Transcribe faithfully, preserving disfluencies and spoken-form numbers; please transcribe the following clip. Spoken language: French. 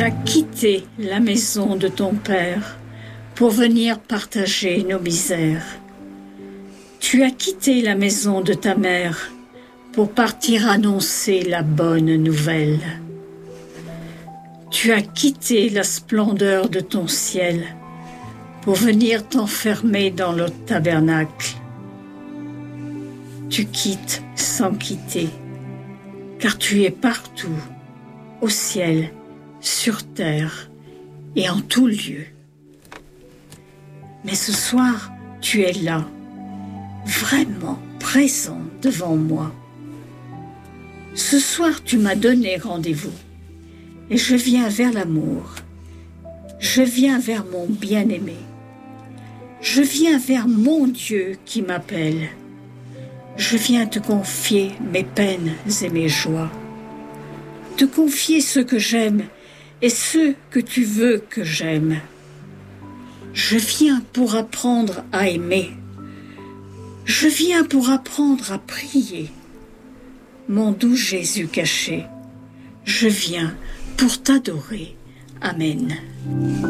as quitté la maison de ton père pour venir partager nos misères. Tu as quitté la maison de ta mère pour partir annoncer la bonne nouvelle. Tu as quitté la splendeur de ton ciel pour venir t'enfermer dans le tabernacle. Tu quittes sans quitter, car tu es partout, au ciel, sur terre et en tout lieu. Mais ce soir, tu es là, vraiment présent devant moi. Ce soir, tu m'as donné rendez-vous et je viens vers l'amour. Je viens vers mon bien-aimé. Je viens vers mon Dieu qui m'appelle. Je viens te confier mes peines et mes joies, te confier ce que j'aime et ce que tu veux que j'aime. Je viens pour apprendre à aimer. Je viens pour apprendre à prier. Mon doux Jésus caché, je viens pour t'adorer. Amen.